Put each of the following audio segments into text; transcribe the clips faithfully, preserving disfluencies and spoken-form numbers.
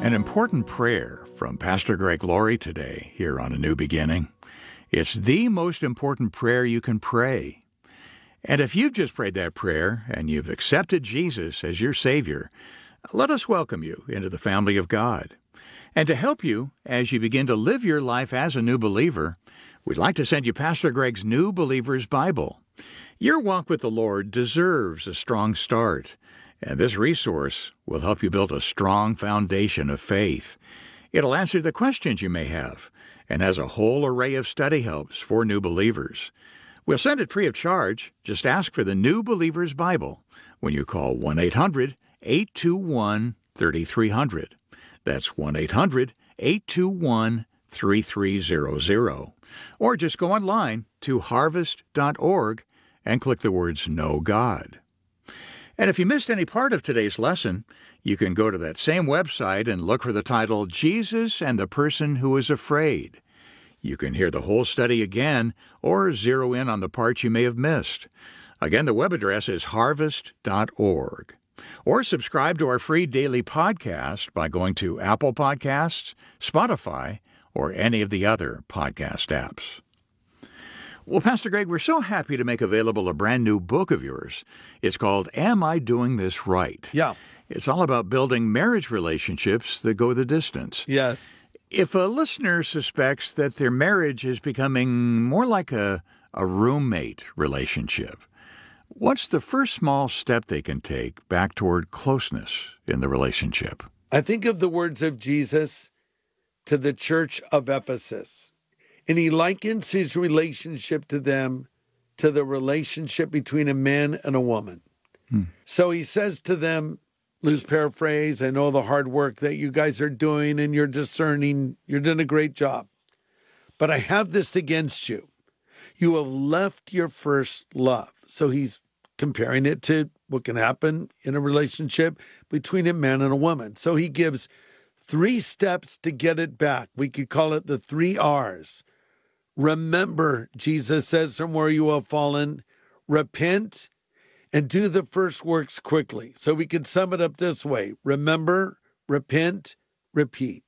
An important prayer from Pastor Greg Laurie today here on A New Beginning. It's the most important prayer you can pray. And if you've just prayed that prayer and you've accepted Jesus as your Savior, let us welcome you into the family of God. And to help you as you begin to live your life as a new believer, we'd like to send you Pastor Greg's New Believer's Bible. Your walk with the Lord deserves a strong start, and this resource will help you build a strong foundation of faith. It'll answer the questions you may have and has a whole array of study helps for new believers. We'll send it free of charge. Just ask for the New Believer's Bible when you call one eight hundred, eight two one, three three zero zero. That's one eight hundred, eight two one, three three zero zero. Or just go online to harvest dot org and click the words Know God. And if you missed any part of today's lesson, you can go to that same website and look for the title, Jesus and the Person Who Is Afraid. You can hear the whole study again or zero in on the parts you may have missed. Again, the web address is harvest dot org. Or subscribe to our free daily podcast by going to Apple Podcasts, Spotify, or any of the other podcast apps. Well, Pastor Greg, we're so happy to make available a brand new book of yours. It's called Am I Doing This Right? Yeah. It's all about building marriage relationships that go the distance. Yes. If a listener suspects that their marriage is becoming more like a, a roommate relationship, what's the first small step they can take back toward closeness in the relationship? I think of the words of Jesus to the church of Ephesus, and he likens his relationship to them to the relationship between a man and a woman. Hmm. So he says to them, loose paraphrase, I know the hard work that you guys are doing and you're discerning, you're doing a great job. But I have this against you. You have left your first love. So he's comparing it to what can happen in a relationship between a man and a woman. So he gives three steps to get it back. We could call it the three R's. Remember, Jesus says, from where you have fallen, repent, and do the first works quickly. So we could sum it up this way. Remember, repent, repeat.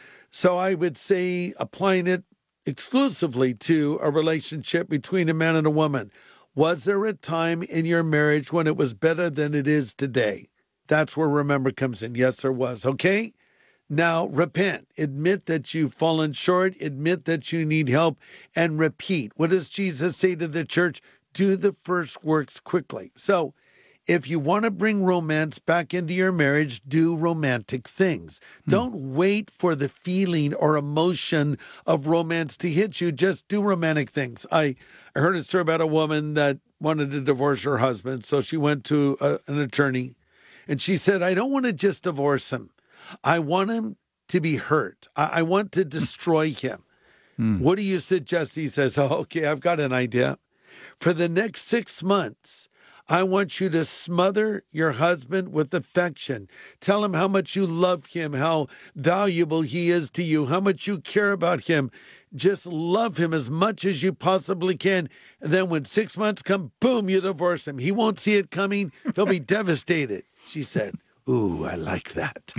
So I would say applying it exclusively to a relationship between a man and a woman. Was there a time in your marriage when it was better than it is today? That's where remember comes in. Yes, there was. Okay? Now, repent. Admit that you've fallen short. Admit that you need help. And repeat. What does Jesus say to the church? Do the first works quickly. So if you want to bring romance back into your marriage, do romantic things. Hmm. Don't wait for the feeling or emotion of romance to hit you. Just do romantic things. I, I heard a story about a woman that wanted to divorce her husband. So she went to a, an attorney and she said, I don't want to just divorce him. I want him to be hurt. I, I want to destroy him. Hmm. What do you suggest? He says, oh, okay, I've got an idea. For the next six months, I want you to smother your husband with affection. Tell him how much you love him, how valuable he is to you, how much you care about him. Just love him as much as you possibly can. And then when six months come, boom, you divorce him. He won't see it coming. He'll be devastated. She said, ooh, I like that.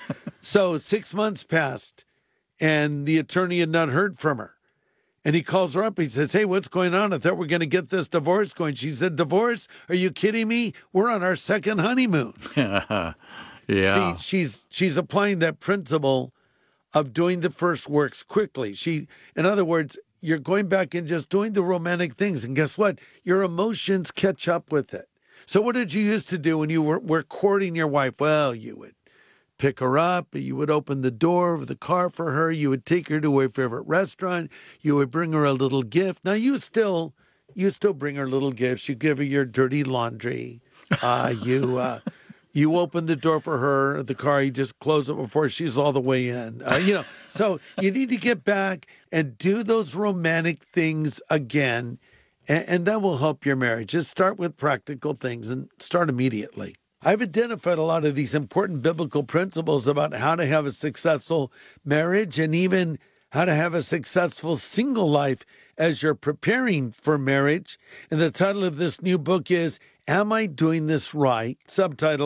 So six months passed, and the attorney had not heard from her. And he calls her up. He says, hey, what's going on? I thought we we're going to get this divorce going. She said, divorce? Are you kidding me? We're on our second honeymoon. Yeah. See, she's she's applying that principle of doing the first works quickly. She, in other words, you're going back and just doing the romantic things. And guess what? Your emotions catch up with it. So what did you used to do when you were, were courting your wife? Well, you would pick her up, you would open the door of the car for her, you would take her to her favorite restaurant, you would bring her a little gift. Now you still you still bring her little gifts. You give her your dirty laundry. Uh, you uh, you open the door for her, the car, you just close it before she's all the way in. Uh, you know, so you need to get back and do those romantic things again, and, and that will help your marriage. Just start with practical things and start immediately. I've identified a lot of these important biblical principles about how to have a successful marriage and even how to have a successful single life as you're preparing for marriage. And the title of this new book is, Am I Doing This Right? Subtitled,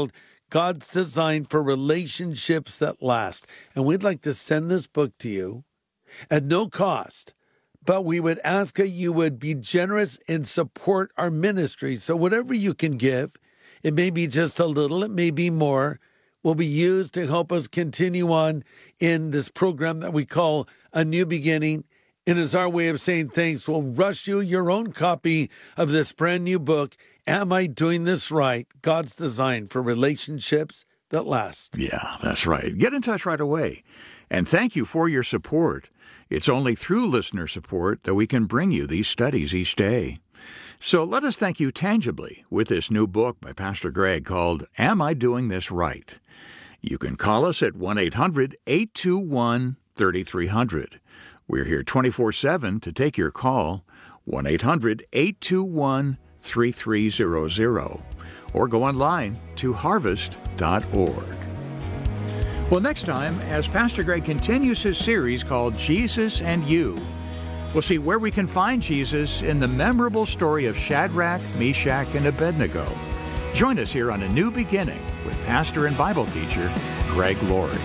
God's Design for Relationships That Last. And we'd like to send this book to you at no cost. But we would ask that you would be generous and support our ministry. So whatever you can give, it may be just a little, it may be more, will be used to help us continue on in this program that we call A New Beginning. And as our way of saying thanks, we'll rush you your own copy of this brand new book, Am I Doing This Right? God's Design for Relationships That Last. Yeah, that's right. Get in touch right away. And thank you for your support. It's only through listener support that we can bring you these studies each day. So let us thank you tangibly with this new book by Pastor Greg called Am I Doing This Right? You can call us at one eight hundred eight two one three three zero zero. We're here twenty-four seven to take your call, one eight hundred eight two one three three zero zero, or go online to harvest dot org. Well, next time, as Pastor Greg continues his series called Jesus and You, we'll see where we can find Jesus in the memorable story of Shadrach, Meshach, and Abednego. Join us here on A New Beginning with pastor and Bible teacher Greg Laurie.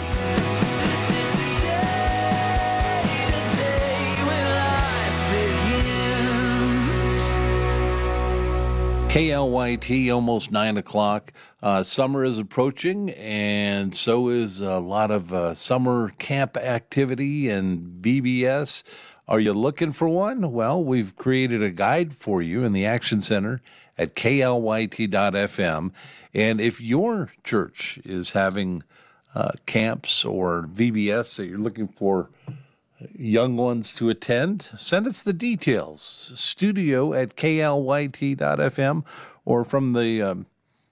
K L Y T, almost nine o'clock. Uh, summer is approaching, and so is a lot of uh, summer camp activity and V B S. Are you looking for one? Well, we've created a guide for you in the Action Center at K L Y T dot F M. And if your church is having uh, camps or V B S that you're looking for young ones to attend, send us the details. Studio at K L Y T dot F M or from the um,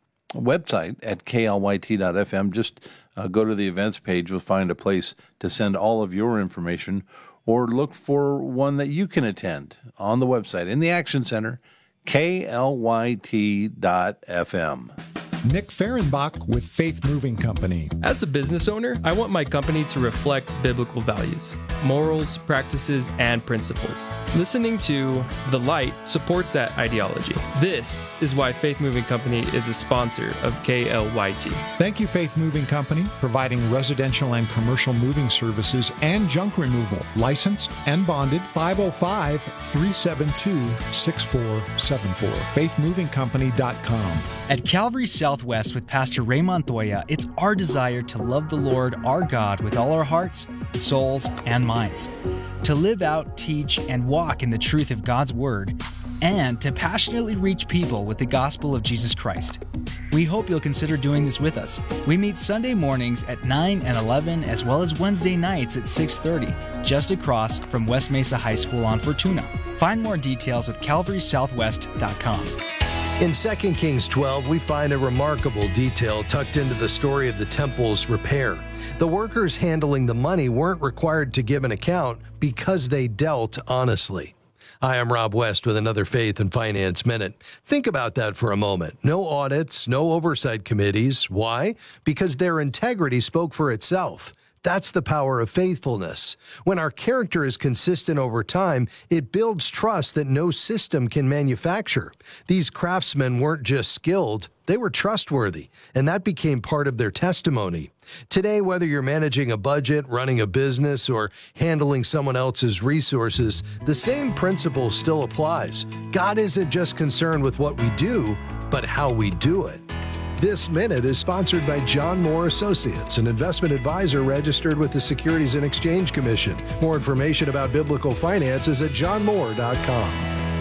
website at K L Y T dot F M. Just uh, go to the events page. You'll find a place to send all of your information, or look for one that you can attend on the website in the Action Center, K L Y T dot F M. Nick Fehrenbach with Faith Moving Company. As a business owner, I want my company to reflect biblical values, morals, practices, and principles. Listening to The Light supports that ideology. This is why Faith Moving Company is a sponsor of K L Y T. Thank you, Faith Moving Company, providing residential and commercial moving services and junk removal. Licensed and bonded, five oh five, three seven two, six four seven four. faith moving company dot com. At Calvary Southwest with Pastor Ray Montoya, it's our desire to love the Lord our God with all our hearts, souls, and minds, to live out, teach, and walk in the truth of God's Word, and to passionately reach people with the gospel of Jesus Christ. We hope you'll consider doing this with us. We meet Sunday mornings at nine and eleven, as well as Wednesday nights at six thirty, just across from West Mesa High School on Fortuna. Find more details at calvary southwest dot com. In Second Kings twelve, we find a remarkable detail tucked into the story of the temple's repair. The workers handling the money weren't required to give an account because they dealt honestly. Hi, I'm Rob West with another Faith and Finance Minute. Think about that for a moment. No audits, no oversight committees. Why? Because their integrity spoke for itself. That's the power of faithfulness. When our character is consistent over time, it builds trust that no system can manufacture. These craftsmen weren't just skilled, they were trustworthy, and that became part of their testimony. Today, whether you're managing a budget, running a business, or handling someone else's resources, the same principle still applies. God isn't just concerned with what we do, but how we do it. This Minute is sponsored by John Moore Associates, an investment advisor registered with the Securities and Exchange Commission. More information about biblical finance is at john moore dot com.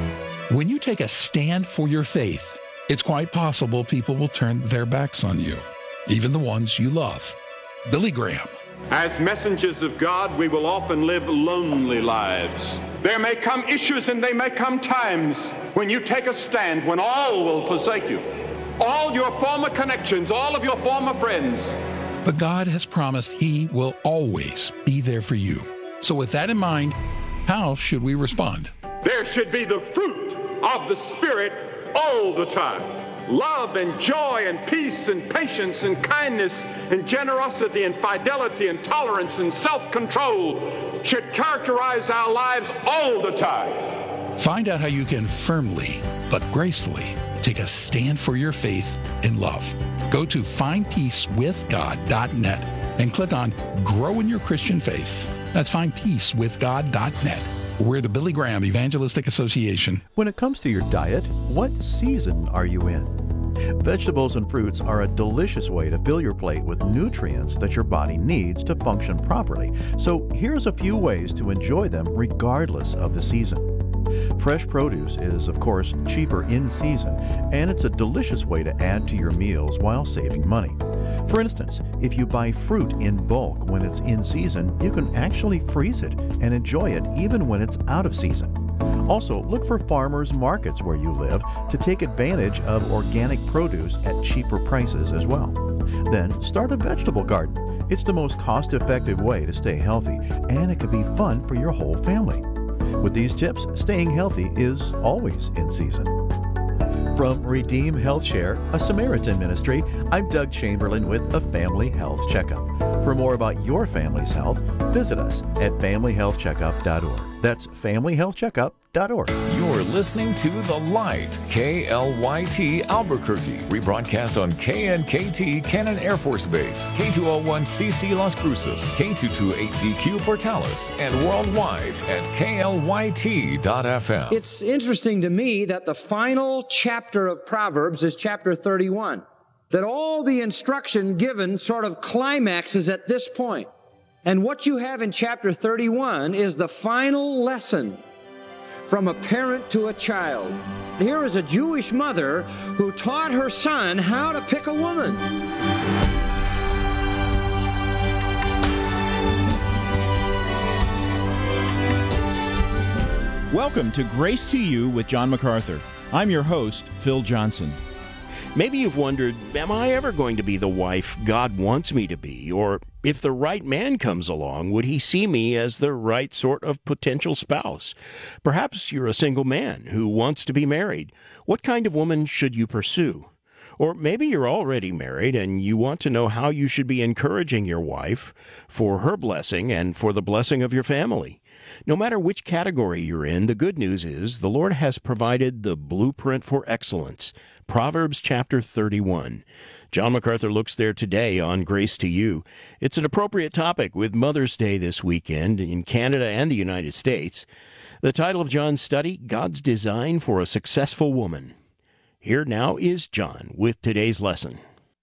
When you take a stand for your faith, it's quite possible people will turn their backs on you, even the ones you love. Billy Graham. As messengers of God, we will often live lonely lives. There may come issues and there may come times when you take a stand, when all will forsake you. All your former connections, all of your former friends. But God has promised He will always be there for you. So with that in mind, how should we respond? There should be the fruit of the Spirit all the time. Love and joy and peace and patience and kindness and generosity and fidelity and tolerance and self-control should characterize our lives all the time. Find out how you can firmly but gracefully Take a stand for your faith in love. Go to find peace with god dot net and click on Grow in Your Christian Faith. That's find peace with god dot net. We're the Billy Graham Evangelistic Association. When it comes to your diet, what season are you in? Vegetables and fruits are a delicious way to fill your plate with nutrients that your body needs to function properly. So here's a few ways to enjoy them regardless of the season. Fresh produce is, of course, cheaper in season, and it's a delicious way to add to your meals while saving money. For instance, if you buy fruit in bulk when it's in season, you can actually freeze it and enjoy it even when it's out of season. Also, look for farmers markets where you live to take advantage of organic produce at cheaper prices as well. Then, start a vegetable garden. It's the most cost-effective way to stay healthy, and it can be fun for your whole family. With these tips, staying healthy is always in season. From Redeem Health Share, a Samaritan ministry, I'm Doug Chamberlain with a Family Health Checkup. For more about your family's health, visit us at family health checkup dot org. That's family health checkup dot org. You're listening to The Light, K L Y T Albuquerque. Rebroadcast on K N K T Cannon Air Force Base, K two oh one C C Las Cruces, K two twenty-eight D Q Portales, and worldwide at K L Y T dot F M. It's interesting to me that the final chapter of Proverbs is chapter thirty-one. That all the instruction given sort of climaxes at this point. And what you have in chapter thirty-one is the final lesson from a parent to a child. Here is a Jewish mother who taught her son how to pick a woman. Welcome to Grace to You with John MacArthur. I'm your host, Phil Johnson. Maybe you've wondered, am I ever going to be the wife God wants me to be? Or if the right man comes along, would he see me as the right sort of potential spouse? Perhaps you're a single man who wants to be married. What kind of woman should you pursue? Or maybe you're already married and you want to know how you should be encouraging your wife for her blessing and for the blessing of your family. No matter which category you're in, the good news is the Lord has provided the blueprint for excellence. Proverbs chapter thirty-one. John MacArthur looks there today on Grace to You. It's an appropriate topic with Mother's Day this weekend in Canada and the United States. The title of John's study, God's Design for a Successful Woman. Here now is John with today's lesson.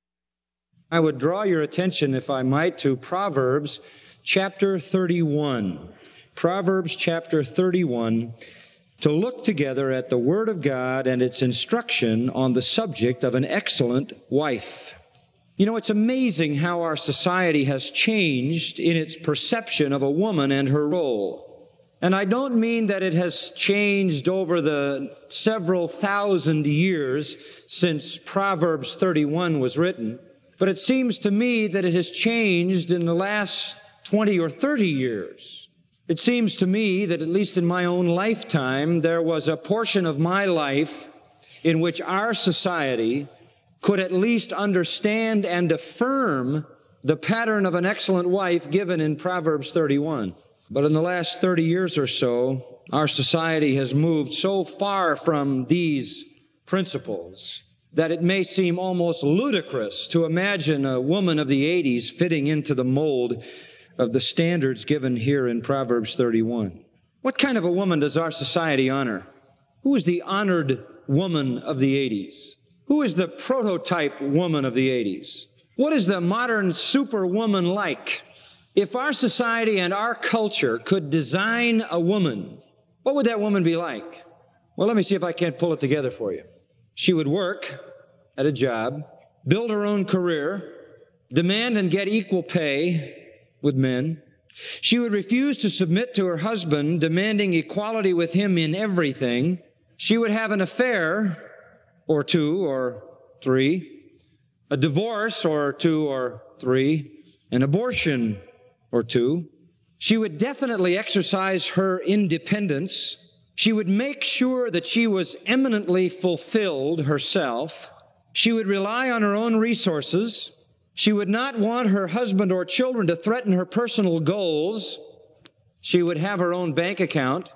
I would draw your attention, if I might, to Proverbs chapter thirty-one. Proverbs chapter thirty-one. To look together at the Word of God and its instruction on the subject of an excellent wife. You know, it's amazing how our society has changed in its perception of a woman and her role. And I don't mean that it has changed over the several thousand years since Proverbs thirty-one was written, but it seems to me that it has changed in the last twenty or thirty years. It seems to me that at least in my own lifetime, there was a portion of my life in which our society could at least understand and affirm the pattern of an excellent wife given in Proverbs thirty-one. But in the last thirty years or so, our society has moved so far from these principles that it may seem almost ludicrous to imagine a woman of the eighties fitting into the mold of the standards given here in Proverbs thirty-one. What kind of a woman does our society honor? Who is the honored woman of the eighties? Who is the prototype woman of the eighties? What is the modern superwoman like? If our society and our culture could design a woman, what would that woman be like? Well, let me see if I can't pull it together for you. She would work at a job, build her own career, demand and get equal pay with men. She would refuse to submit to her husband, demanding equality with him in everything. She would have an affair or two or three, a divorce or two or three, an abortion or two. She would definitely exercise her independence. She would make sure that she was eminently fulfilled herself. She would rely on her own resources. She would not want her husband or children to threaten her personal goals. She would have her own bank account.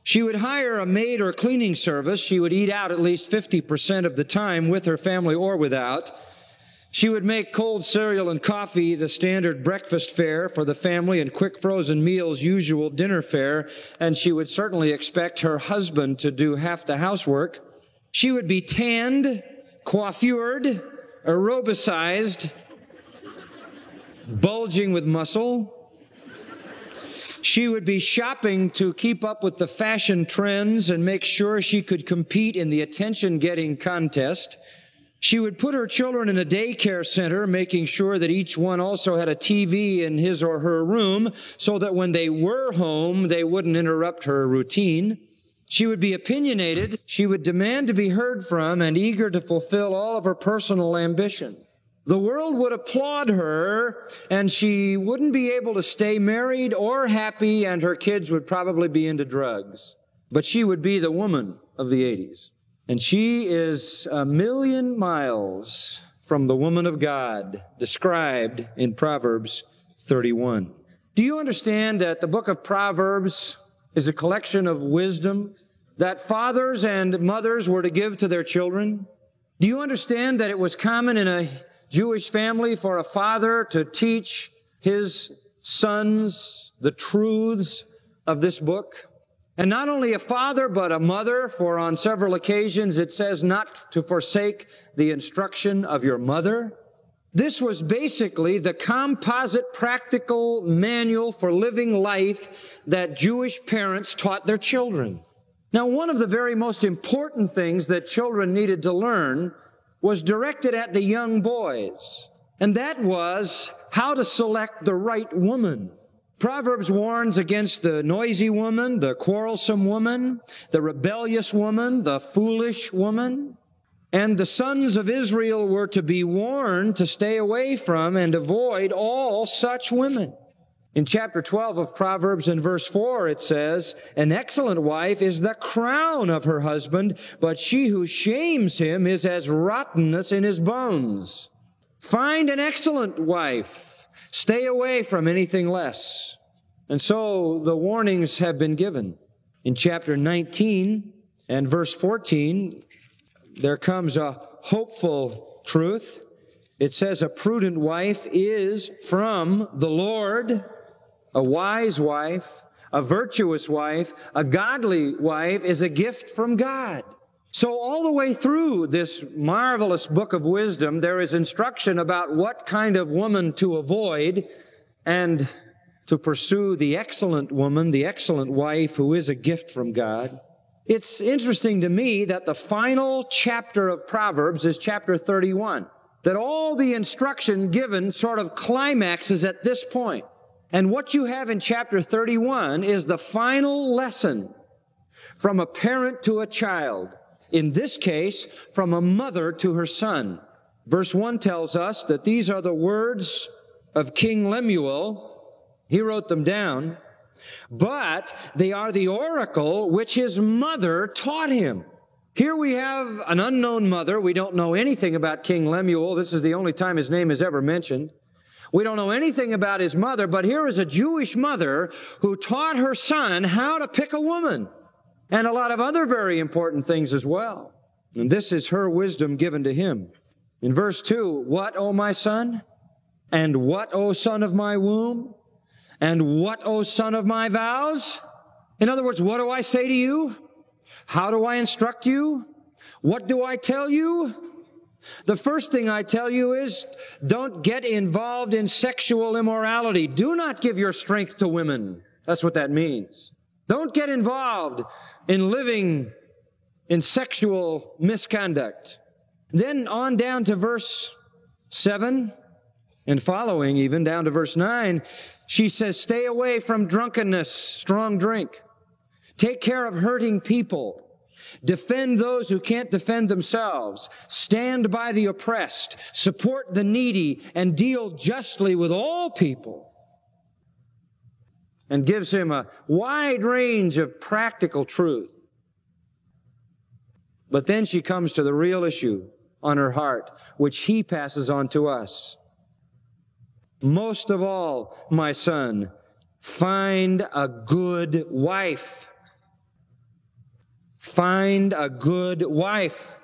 She would hire a maid or cleaning service. She would eat out at least fifty percent of the time with her family or without. She would make cold cereal and coffee the standard breakfast fare for the family and quick frozen meals usual dinner fare, and she would certainly expect her husband to do half the housework. She would be tanned, coiffured, aerobicized, bulging with muscle. She would be shopping to keep up with the fashion trends and make sure she could compete in the attention-getting contest. She would put her children in a daycare center, making sure that each one also had a T V in his or her room so that when they were home, they wouldn't interrupt her routine. She would be opinionated. She would demand to be heard from and eager to fulfill all of her personal ambition. The world would applaud her, and she wouldn't be able to stay married or happy, and her kids would probably be into drugs. But she would be the woman of the eighties. And she is a million miles from the woman of God described in Proverbs thirty-one. Do you understand that the book of Proverbs is a collection of wisdom that fathers and mothers were to give to their children? Do you understand that it was common in a Jewish family for a father to teach his sons the truths of this book? And not only a father, but a mother, for on several occasions it says not to forsake the instruction of your mother. This was basically the composite practical manual for living life that Jewish parents taught their children. Now, one of the very most important things that children needed to learn was directed at the young boys, and that was how to select the right woman. Proverbs warns against the noisy woman, the quarrelsome woman, the rebellious woman, the foolish woman. And the sons of Israel were to be warned to stay away from and avoid all such women. In chapter twelve of Proverbs in verse four, it says, "An excellent wife is the crown of her husband, but she who shames him is as rottenness in his bones." Find an excellent wife. Stay away from anything less. And so the warnings have been given. In chapter nineteen and verse fourteen, there comes a hopeful truth. It says, "A prudent wife is from the Lord." A wise wife, a virtuous wife, a godly wife is a gift from God. So all the way through this marvelous book of wisdom, there is instruction about what kind of woman to avoid and to pursue the excellent woman, the excellent wife who is a gift from God. It's interesting to me that the final chapter of Proverbs is chapter thirty-one, that all the instruction given sort of climaxes at this point. And what you have in chapter thirty-one is the final lesson from a parent to a child. In this case, from a mother to her son. Verse one tells us that these are the words of King Lemuel. He wrote them down. But they are the oracle which his mother taught him. Here we have an unknown mother. We don't know anything about King Lemuel. This is the only time his name is ever mentioned. We don't know anything about his mother, but here is a Jewish mother who taught her son how to pick a woman. And a lot of other very important things as well. And this is her wisdom given to him. In verse two, "What, O my son? And what, O son of my womb? And what, O son of my vows?" In other words, what do I say to you? How do I instruct you? What do I tell you? The first thing I tell you is don't get involved in sexual immorality. Do not give your strength to women. That's what that means. Don't get involved in living in sexual misconduct. Then on down to verse seven and following, even down to verse nine, she says, stay away from drunkenness, strong drink. Take care of hurting people. Defend those who can't defend themselves. Stand by the oppressed. Support the needy and deal justly with all people. And gives him a wide range of practical truth. But then she comes to the real issue on her heart, which he passes on to us. Most of all, my son, find a good wife. Find a good wife.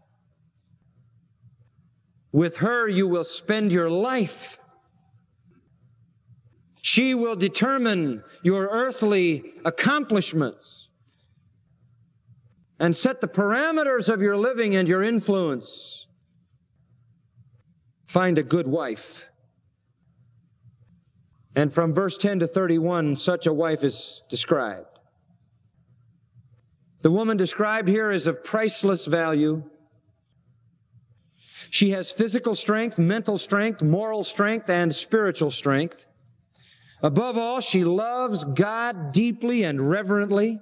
With her you will spend your life. She will determine your earthly accomplishments and set the parameters of your living and your influence. Find a good wife. And from verse ten to thirty-one, such a wife is described. The woman described here is of priceless value. She has physical strength, mental strength, moral strength, and spiritual strength. Above all, she loves God deeply and reverently.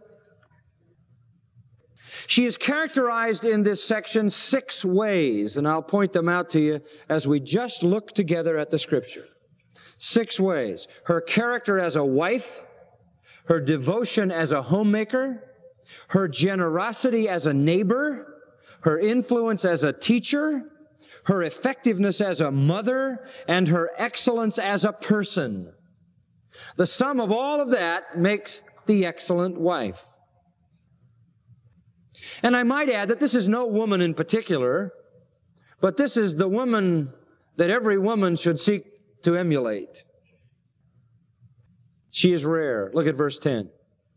She is characterized in this section six ways, and I'll point them out to you as we just look together at the Scripture. Six ways. Her character as a wife, her devotion as a homemaker, her generosity as a neighbor, her influence as a teacher, her effectiveness as a mother, and her excellence as a person. The sum of all of that makes the excellent wife. And I might add that this is no woman in particular, but this is the woman that every woman should seek to emulate. She is rare. Look at verse ten.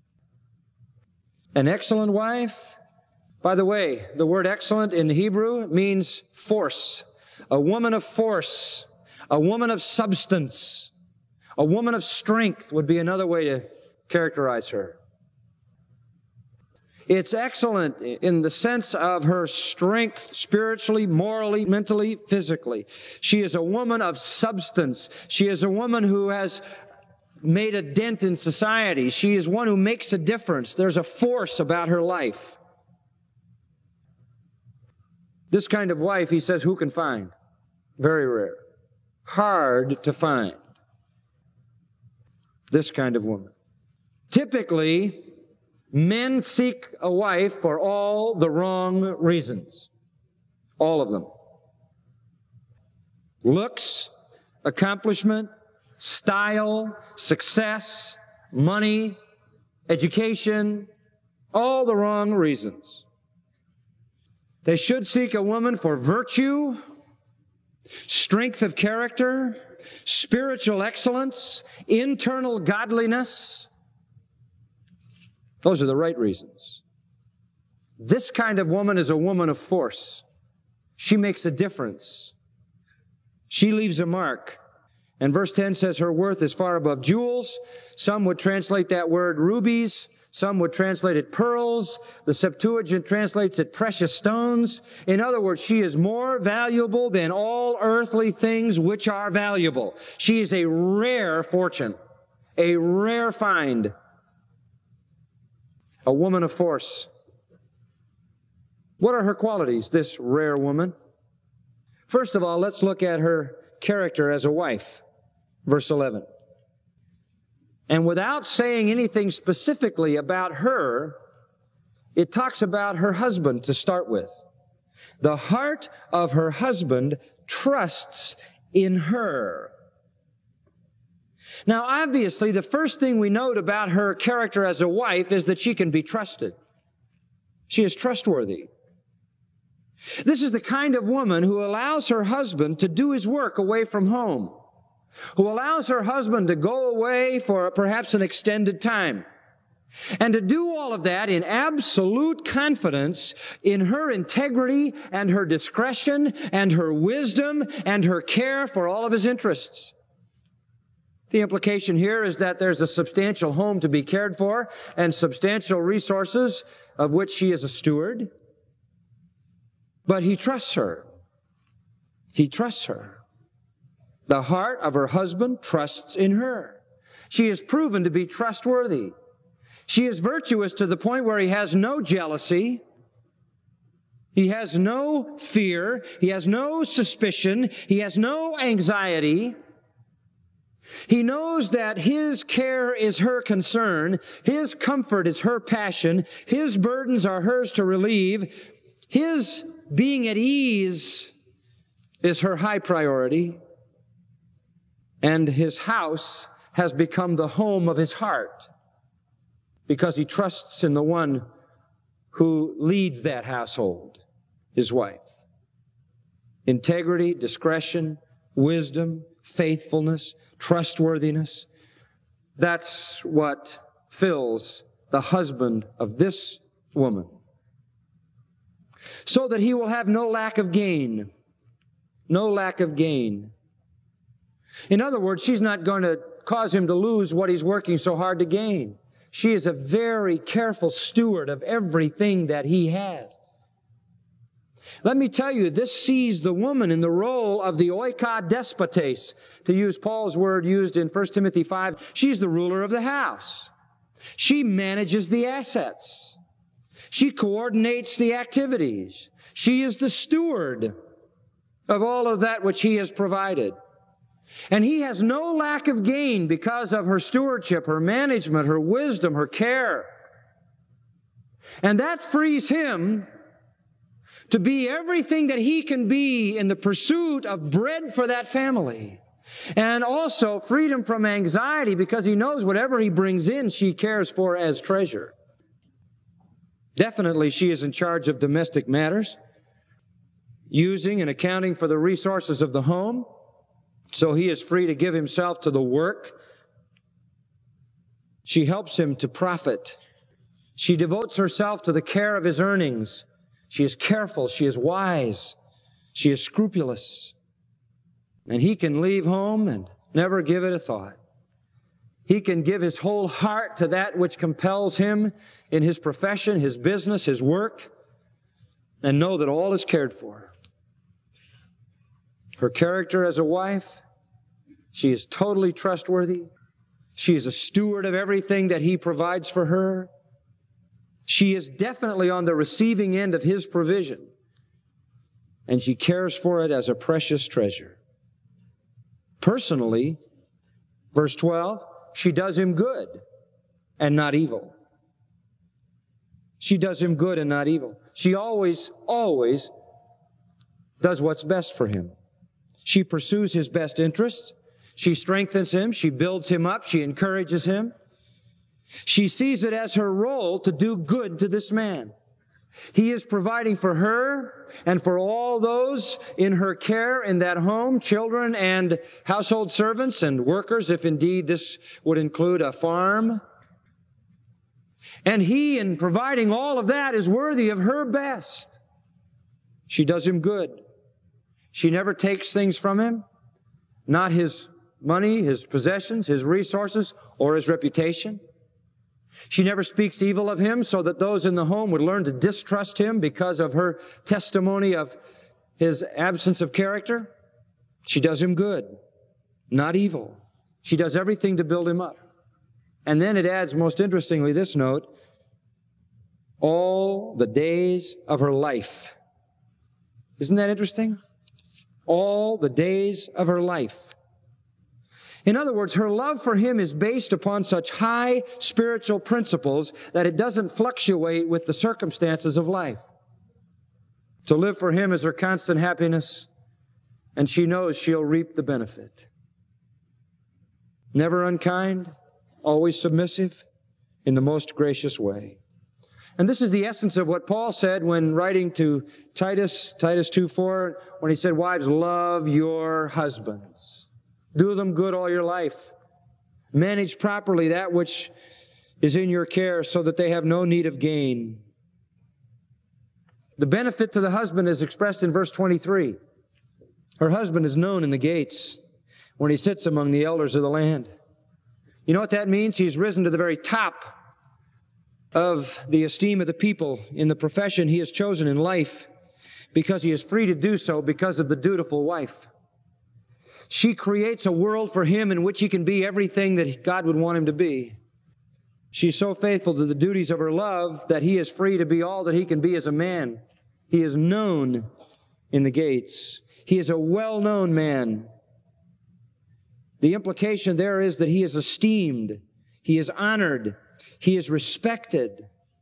An excellent wife. By the way, the word excellent in Hebrew means force. A woman of force. A woman of substance. A woman of strength would be another way to characterize her. It's excellent in the sense of her strength spiritually, morally, mentally, physically. She is a woman of substance. She is a woman who has made a dent in society. She is one who makes a difference. There's a force about her life. This kind of wife, he says, who can find? Very rare. Hard to find. This kind of woman. Typically, men seek a wife for all the wrong reasons. All of them. Looks, accomplishment, style, success, money, education, all the wrong reasons. They should seek a woman for virtue, strength of character, spiritual excellence, internal godliness. Those are the right reasons. This kind of woman is a woman of force. She makes a difference. She leaves a mark. And verse ten says her worth is far above jewels. Some would translate that word rubies. Some would translate it pearls. The Septuagint translates it precious stones. In other words, she is more valuable than all earthly things which are valuable. She is a rare fortune, a rare find, a woman of force. What are her qualities, this rare woman? First of all, let's look at her character as a wife. Verse eleven. And without saying anything specifically about her, it talks about her husband to start with. The heart of her husband trusts in her. Now, obviously, the first thing we note about her character as a wife is that she can be trusted. She is trustworthy. This is the kind of woman who allows her husband to do his work away from home, who allows her husband to go away for perhaps an extended time, and to do all of that in absolute confidence in her integrity and her discretion and her wisdom and her care for all of his interests. The implication here is that there's a substantial home to be cared for and substantial resources of which she is a steward. But he trusts her. He trusts her. The heart of her husband trusts in her. She is proven to be trustworthy. She is virtuous to the point where he has no jealousy. He has no fear. He has no suspicion. He has no anxiety. He knows that his care is her concern. His comfort is her passion. His burdens are hers to relieve. His being at ease is her high priority. And his house has become the home of his heart because he trusts in the one who leads that household, his wife. Integrity, discretion, wisdom, faithfulness, trustworthiness. That's what fills the husband of this woman. So that he will have no lack of gain. No lack of gain. In other words, she's not going to cause him to lose what he's working so hard to gain. She is a very careful steward of everything that he has. Let me tell you, this sees the woman in the role of the oika despotes, to use Paul's word used in First Timothy five. She's the ruler of the house. She manages the assets. She coordinates the activities. She is the steward of all of that which he has provided. And he has no lack of gain because of her stewardship, her management, her wisdom, her care. And that frees him to be everything that he can be in the pursuit of bread for that family. And also freedom from anxiety because he knows whatever he brings in, she cares for as treasure. Definitely, she is in charge of domestic matters, using and accounting for the resources of the home. So he is free to give himself to the work. She helps him to profit. She devotes herself to the care of his earnings. She is careful. She is wise. She is scrupulous. And he can leave home and never give it a thought. He can give his whole heart to that which compels him in his profession, his business, his work, and know that all is cared for. Her character as a wife, she is totally trustworthy. She is a steward of everything that he provides for her. She is definitely on the receiving end of his provision, and she cares for it as a precious treasure. Personally, verse twelve, she does him good and not evil. She does him good and not evil. She always, always does what's best for him. She pursues his best interests. She strengthens him. She builds him up. She encourages him. She sees it as her role to do good to this man. He is providing for her and for all those in her care in that home, children and household servants and workers, if indeed this would include a farm. And he, in providing all of that, is worthy of her best. She does him good. She never takes things from him, not his money, his possessions, his resources, or his reputation. She never speaks evil of him so that those in the home would learn to distrust him because of her testimony of his absence of character. She does him good, not evil. She does everything to build him up. And then it adds, most interestingly, this note, all the days of her life. Isn't that interesting? All the days of her life. In other words, her love for him is based upon such high spiritual principles that it doesn't fluctuate with the circumstances of life. To live for him is her constant happiness, and she knows she'll reap the benefit. Never unkind, always submissive, in the most gracious way. And this is the essence of what Paul said when writing to Titus, Titus two four, when he said, wives, love your husbands. Do them good all your life. Manage properly that which is in your care so that they have no need of gain. The benefit to the husband is expressed in verse twenty-three. Her husband is known in the gates when he sits among the elders of the land. You know what that means? He's risen to the very top of the esteem of the people in the profession he has chosen in life because he is free to do so because of the dutiful wife. She creates a world for him in which he can be everything that God would want him to be. She's so faithful to the duties of her love that he is free to be all that he can be as a man. He is known in the gates. He is a well-known man. The implication there is that he is esteemed. He is honored. He is respected.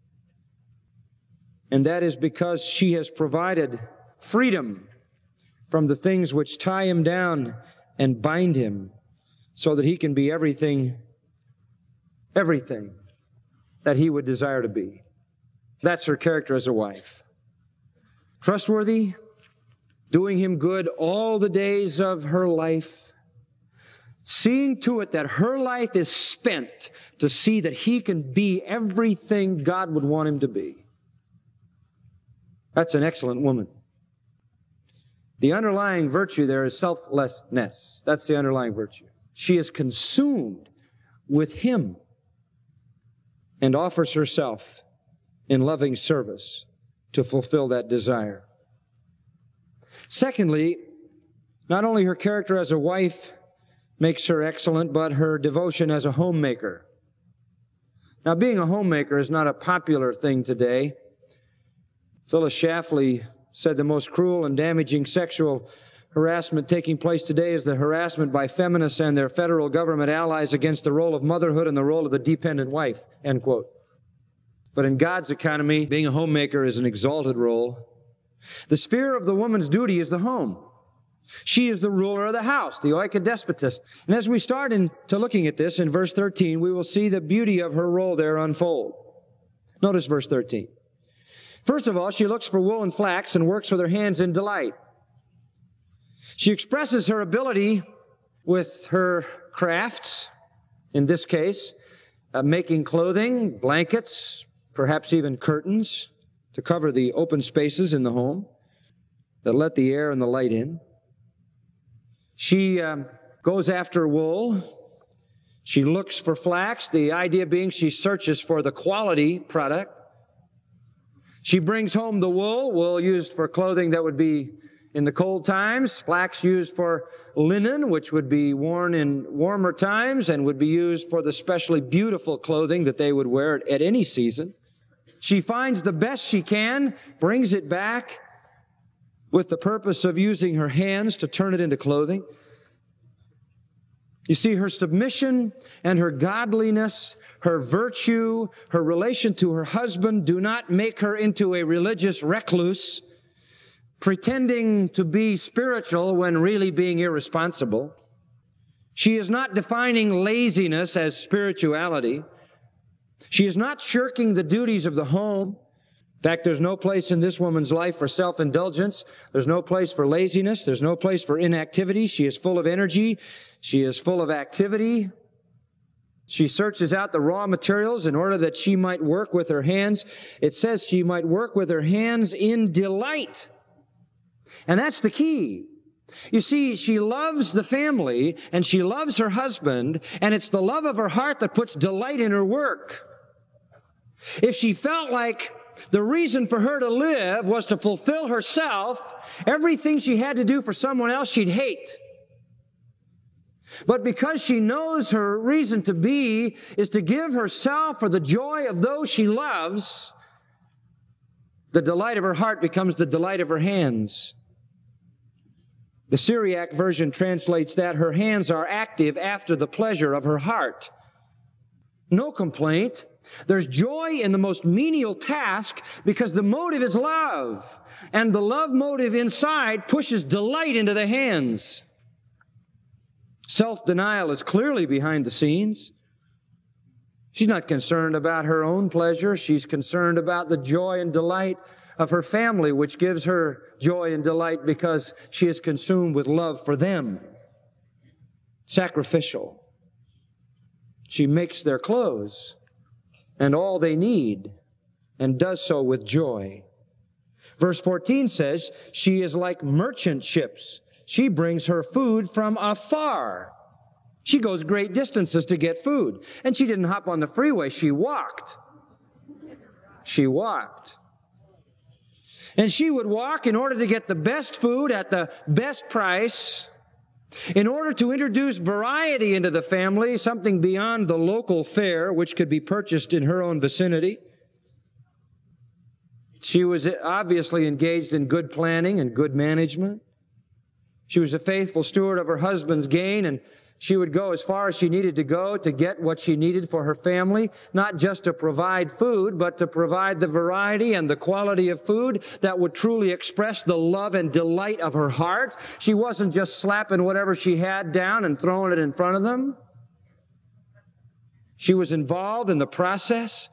And that is because she has provided freedom from the things which tie him down and bind him so that he can be everything, everything that he would desire to be. That's her character as a wife. Trustworthy, doing him good all the days of her life, seeing to it that her life is spent to see that he can be everything God would want him to be. That's an excellent woman. The underlying virtue there is selflessness. That's the underlying virtue. She is consumed with him and offers herself in loving service to fulfill that desire. Secondly, not only her character as a wife makes her excellent, but her devotion as a homemaker. Now, being a homemaker is not a popular thing today. Phyllis Schlafly said the most cruel and damaging sexual harassment taking place today is the harassment by feminists and their federal government allies against the role of motherhood and the role of the dependent wife, end quote. But in God's economy, being a homemaker is an exalted role. The sphere of the woman's duty is the home. She is the ruler of the house, the oikodespotis. And as we start into looking at this in verse thirteen, we will see the beauty of her role there unfold. Notice verse thirteen. First of all, she looks for wool and flax and works with her hands in delight. She expresses her ability with her crafts, in this case, uh, making clothing, blankets, perhaps even curtains to cover the open spaces in the home that let the air and the light in. She um, goes after wool. She looks for flax, the idea being she searches for the quality product. She brings home the wool, wool used for clothing that would be in the cold times, flax used for linen, which would be worn in warmer times and would be used for the specially beautiful clothing that they would wear at any season. She finds the best she can, brings it back with the purpose of using her hands to turn it into clothing. You see, her submission and her godliness, her virtue, her relation to her husband do not make her into a religious recluse, pretending to be spiritual when really being irresponsible. She is not defining laziness as spirituality. She is not shirking the duties of the home. In fact, there's no place in this woman's life for self-indulgence. There's no place for laziness. There's no place for inactivity. She is full of energy. She is full of activity. She searches out the raw materials in order that she might work with her hands. It says she might work with her hands in delight. And that's the key. You see, she loves the family and she loves her husband, and it's the love of her heart that puts delight in her work. If she felt like the reason for her to live was to fulfill herself, everything she had to do for someone else she'd hate. But because she knows her reason to be is to give herself for the joy of those she loves, the delight of her heart becomes the delight of her hands. The Syriac version translates that her hands are active after the pleasure of her heart. No complaint. There's joy in the most menial task because the motive is love. And the love motive inside pushes delight into the hands. Self-denial is clearly behind the scenes. She's not concerned about her own pleasure. She's concerned about the joy and delight of her family, which gives her joy and delight because she is consumed with love for them. Sacrificial. She makes their clothes and all they need, and does so with joy. Verse fourteen says, she is like merchant ships. She brings her food from afar. She goes great distances to get food. And she didn't hop on the freeway. She walked. She walked. And she would walk in order to get the best food at the best price, in order to introduce variety into the family, something beyond the local fare, which could be purchased in her own vicinity. She was obviously engaged in good planning and good management. She was a faithful steward of her husband's gain, and she would go as far as she needed to go to get what she needed for her family, not just to provide food, but to provide the variety and the quality of food that would truly express the love and delight of her heart. She wasn't just slapping whatever she had down and throwing it in front of them. She was involved in the process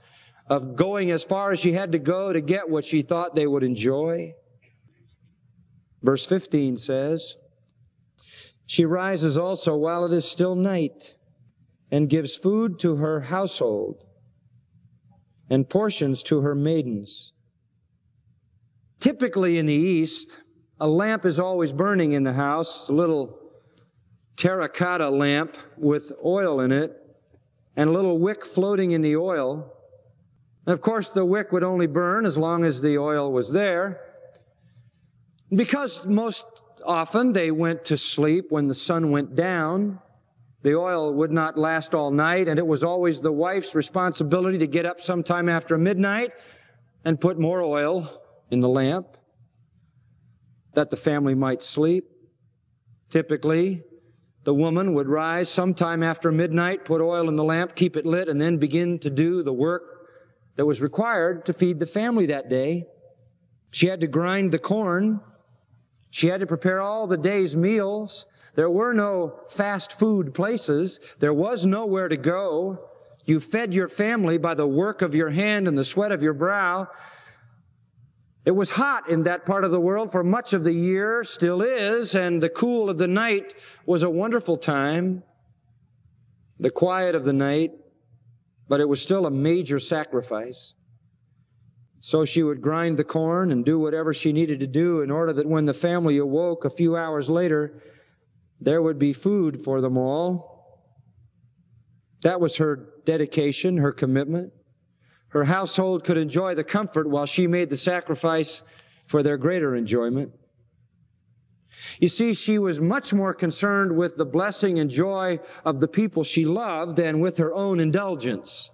of going as far as she had to go to get what she thought they would enjoy. Verse fifteen says, she rises also while it is still night and gives food to her household and portions to her maidens. Typically in the East, a lamp is always burning in the house, a little terracotta lamp with oil in it and a little wick floating in the oil. And of course, the wick would only burn as long as the oil was there. Because most often they went to sleep when the sun went down, the oil would not last all night, and it was always the wife's responsibility to get up sometime after midnight and put more oil in the lamp that the family might sleep. Typically, the woman would rise sometime after midnight, put oil in the lamp, keep it lit, and then begin to do the work that was required to feed the family that day. She had to grind the corn. She had to prepare all the day's meals. There were no fast food places. There was nowhere to go. You fed your family by the work of your hand and the sweat of your brow. It was hot in that part of the world for much of the year, still is, and the cool of the night was a wonderful time, the quiet of the night, but it was still a major sacrifice. So she would grind the corn and do whatever she needed to do in order that when the family awoke a few hours later, there would be food for them all. That was her dedication, her commitment. Her household could enjoy the comfort while she made the sacrifice for their greater enjoyment. You see, she was much more concerned with the blessing and joy of the people she loved than with her own indulgence.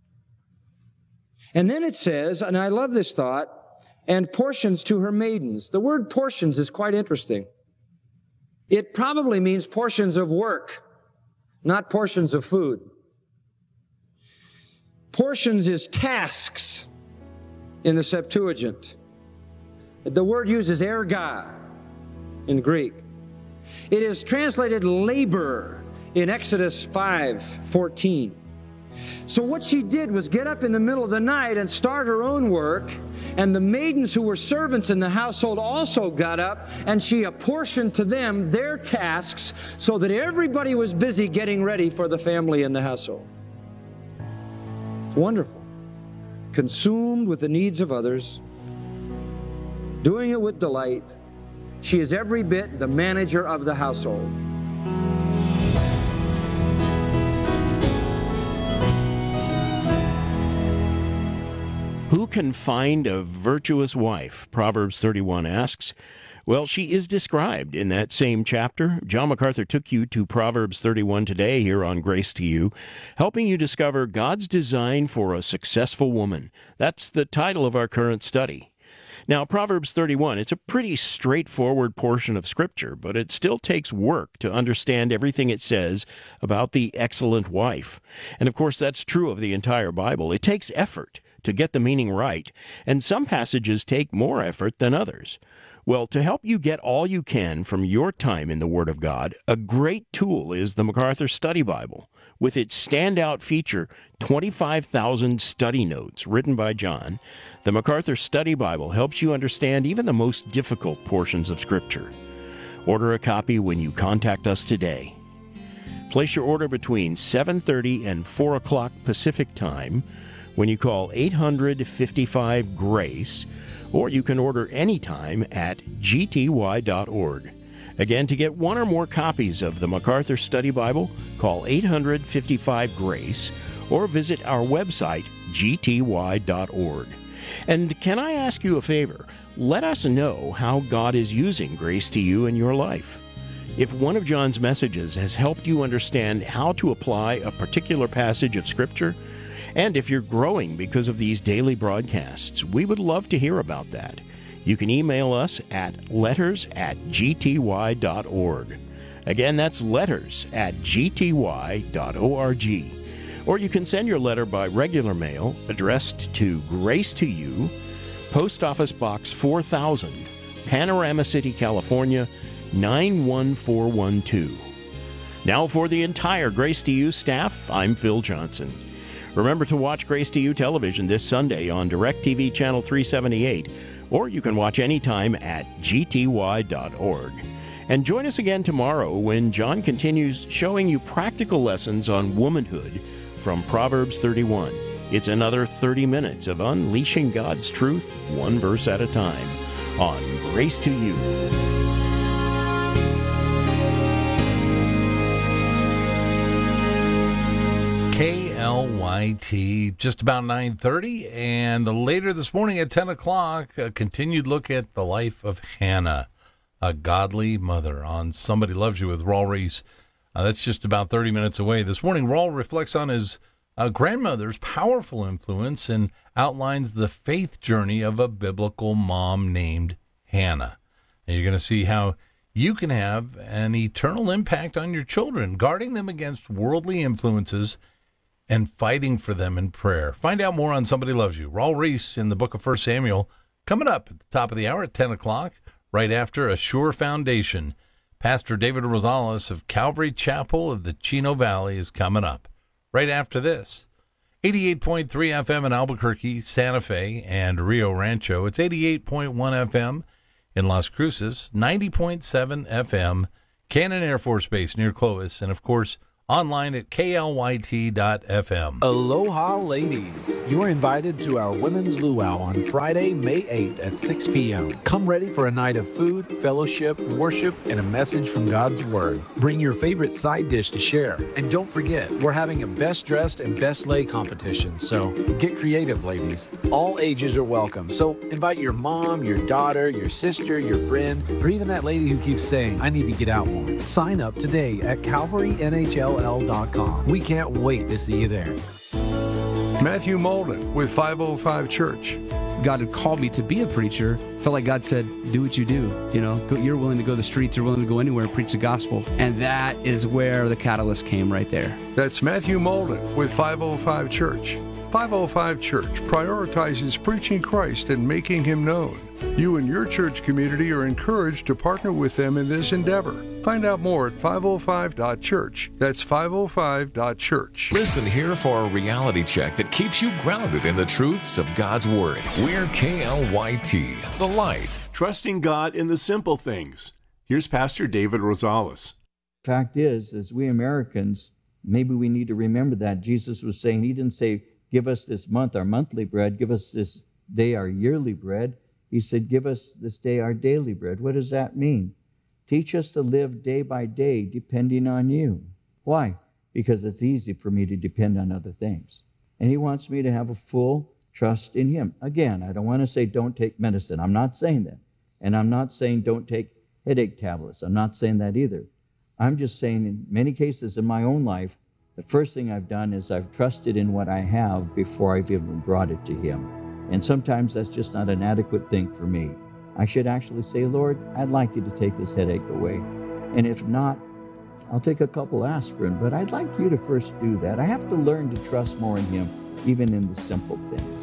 And then it says, and I love this thought, and portions to her maidens. The word portions is quite interesting. It probably means portions of work, not portions of food. Portions is tasks in the Septuagint. The word uses erga in Greek. It is translated labor in Exodus five fourteen. So what she did was get up in the middle of the night and start her own work, and the maidens who were servants in the household also got up, and she apportioned to them their tasks so that everybody was busy getting ready for the family in the household. It's wonderful. Consumed with the needs of others, doing it with delight. She is every bit the manager of the household. Who can find a virtuous wife? Proverbs thirty-one asks. Well, she is described in that same chapter. John MacArthur took you to Proverbs thirty-one today here on Grace to You, helping you discover God's design for a successful woman. That's the title of our current study. Now, Proverbs thirty-one, it's a pretty straightforward portion of Scripture, but it still takes work to understand everything it says about the excellent wife. And of course, that's true of the entire Bible. It takes effort to get the meaning right, and some passages take more effort than others. Well, to help you get all you can from your time in the Word of God, a great tool is the MacArthur Study Bible, with its standout feature, twenty-five thousand study notes written by John. The MacArthur Study Bible helps you understand even the most difficult portions of Scripture. Order a copy when you contact us today. Place your order between seven thirty and four o'clock Pacific Time when you call eight hundred, fifty-five, GRACE, or you can order anytime at g t y dot org. Again, to get one or more copies of the MacArthur Study Bible, call eight hundred, fifty-five, GRACE, or visit our website, g t y dot org. And can I ask you a favor? Let us know how God is using Grace to You in your life. If one of John's messages has helped you understand how to apply a particular passage of Scripture, and if you're growing because of these daily broadcasts, we would love to hear about that. You can email us at letters at g t y dot org. Again, that's letters at g t y dot org. Or you can send your letter by regular mail addressed to Grace to You, Post Office Box four thousand, Panorama City, California, nine one four one two. Now for the entire Grace to You staff, I'm Phil Johnson. Remember to watch Grace to You television this Sunday on DirecTV Channel three seventy-eight, or you can watch anytime at g t y dot org. And join us again tomorrow when John continues showing you practical lessons on womanhood from Proverbs thirty-one. It's another thirty minutes of unleashing God's truth, one verse at a time, on Grace to You. K L Y T, just about nine thirty, and later this morning at ten o'clock, a continued look at the life of Hannah, a godly mother, on Somebody Loves You with Raul Ries. Uh, that's just about thirty minutes away. This morning, Raul reflects on his uh, grandmother's powerful influence and outlines the faith journey of a biblical mom named Hannah. And you're going to see how you can have an eternal impact on your children, guarding them against worldly influences and fighting for them in prayer. Find out more on Somebody Loves You. Raul Ries in the book of First Samuel, coming up at the top of the hour at ten o'clock, right after A Sure Foundation. Pastor David Rosales of Calvary Chapel of the Chino Valley is coming up right after this. eighty-eight point three F M in Albuquerque, Santa Fe, and Rio Rancho. It's eighty-eight point one F M in Las Cruces, ninety point seven F M, Cannon Air Force Base near Clovis, and, of course, online at K L Y T dot F M. Aloha, ladies. You are invited to our Women's Luau on Friday, May eighth at six p.m. Come ready for a night of food, fellowship, worship, and a message from God's Word. Bring your favorite side dish to share. And don't forget, we're having a best dressed and best laid competition, so get creative, ladies. All ages are welcome, so invite your mom, your daughter, your sister, your friend, or even that lady who keeps saying, I need to get out more. Sign up today at Calvary N H L L dot com. We can't wait to see you there. Matthew Molden with five oh five Church. God had called me to be a preacher. Felt like God said, do what you do. You know, go, you're willing to go to the streets, you're willing to go anywhere and preach the gospel. And that is where the catalyst came right there. That's Matthew Molden with five oh five Church. five oh five Church prioritizes preaching Christ and making Him known. You and your church community are encouraged to partner with them in this endeavor. Find out more at five oh five dot church. That's five oh five dot church. Listen here for a reality check that keeps you grounded in the truths of God's Word. We're K L Y T, The Light. Trusting God in the simple things. Here's Pastor David Rosales. Fact is, as we Americans, maybe we need to remember that Jesus was saying, He didn't say, give us this month our monthly bread, give us this day our yearly bread. He said, give us this day our daily bread. What does that mean? Teach us to live day by day depending on you. Why? Because it's easy for me to depend on other things. And He wants me to have a full trust in Him. Again, I don't want to say don't take medicine. I'm not saying that. And I'm not saying don't take headache tablets. I'm not saying that either. I'm just saying in many cases in my own life, the first thing I've done is I've trusted in what I have before I've even brought it to Him. And sometimes that's just not an adequate thing for me. I should actually say, Lord, I'd like you to take this headache away. And if not, I'll take a couple aspirin, but I'd like you to first do that. I have to learn to trust more in Him, even in the simple things.